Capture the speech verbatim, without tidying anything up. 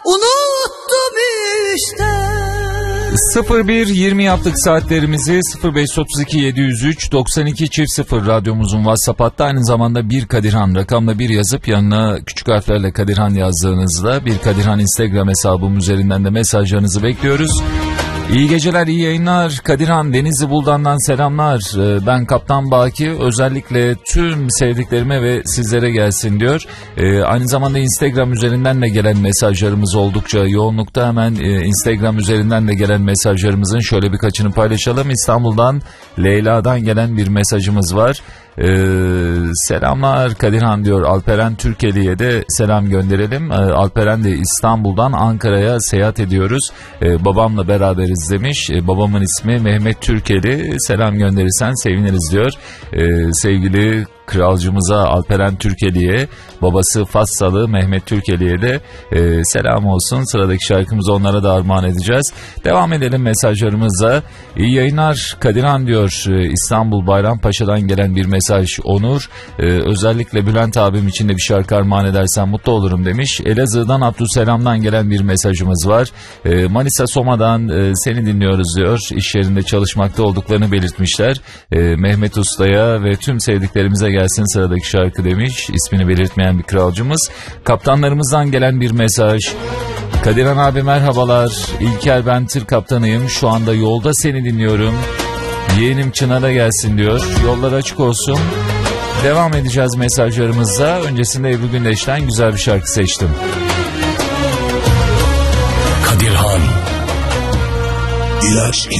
unuttum işte. sıfır bir yirmi yaptık saatlerimizi. Sıfır beş otuz iki yedi yüz üç doksan iki çift sıfır radyomuzun WhatsApp hattı. Aynı zamanda bir Kadirhan rakamla bir yazıp yanına küçük harflerle Kadirhan yazdığınızda bir Kadirhan Instagram hesabım üzerinden de mesajlarınızı bekliyoruz. İyi geceler, iyi yayınlar. Kadirhan, Denizli Buldan'dan selamlar. Ben Kaptan Baki, özellikle tüm sevdiklerime ve sizlere gelsin diyor. Ee, aynı zamanda Instagram üzerinden de gelen mesajlarımız oldukça yoğunlukta. Hemen e, Instagram üzerinden de gelen mesajlarımızın şöyle birkaçını paylaşalım. İstanbul'dan Leyla'dan gelen bir mesajımız var. Ee, selamlar Kadirhan diyor. Alperen Türkeli'ye de selam gönderelim. Ee, Alperen de İstanbul'dan Ankara'ya seyahat ediyoruz. Ee, babamla beraberiz demiş. Ee, babamın ismi Mehmet Türkeli. Selam gönderirsen seviniriz diyor. Ee, sevgili kralcımıza Alperen Türkeli'ye, babası Fassalı Mehmet Türkeli'ye de e, selam olsun. Sıradaki şarkımızı onlara da armağan edeceğiz. Devam edelim mesajlarımıza. İyi yayınlar Kadirhan diyor. E, İstanbul Bayrampaşa'dan gelen bir mesaj Onur. E, özellikle Bülent abim için de bir şarkı armağan edersen mutlu olurum demiş. Elazığ'dan Abdüselam'dan gelen bir mesajımız var. E, Manisa Soma'dan e, seni dinliyoruz diyor. İş yerinde çalışmakta olduklarını belirtmişler. E, Mehmet Usta'ya ve tüm sevdiklerimize gelsin sıradaki şarkı demiş. İsmini belirtmeyen bir kralcımız. Kaptanlarımızdan gelen bir mesaj. Kadirhan abi merhabalar. İlker, ben tır kaptanıyım. Şu anda yolda seni dinliyorum. Yeğenim Çınar'a gelsin diyor. Yollar açık olsun. Devam edeceğiz mesajlarımızla. Öncesinde Ebru Gündeş'ten güzel bir şarkı seçtim. Kadirhan. İlaç